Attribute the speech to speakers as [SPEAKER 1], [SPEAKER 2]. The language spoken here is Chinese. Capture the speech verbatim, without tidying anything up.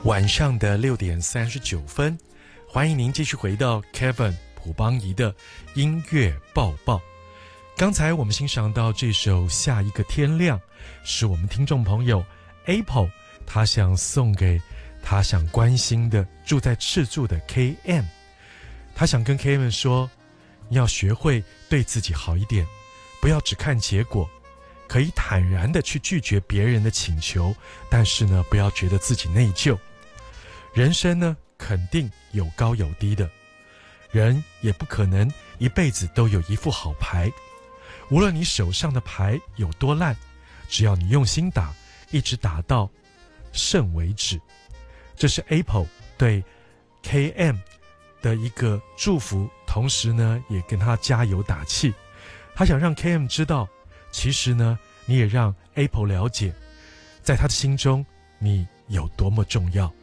[SPEAKER 1] 晚上的六点三十九分，欢迎您继续回到 Kevin 朴邦仪的音乐报报。刚才我们欣赏到这首《下一个天亮》，是我们听众朋友 Apple 他想送给他想关心的住在赤柱的 K M， 他想跟 K M 说，要学会对自己好一点，不要只看结果，可以坦然的去拒绝别人的请求，但是呢，不要觉得自己内疚。人生呢，肯定有高有低的，人也不可能一辈子都有一副好牌。无论你手上的牌有多烂，只要你用心打，一直打到胜为止。这是 Apple 对 K M 的一个祝福，同时呢，也跟他加油打气。他想让 K M 知道，其实呢，你也让 Apple 了解，在他的心中你有多么重要。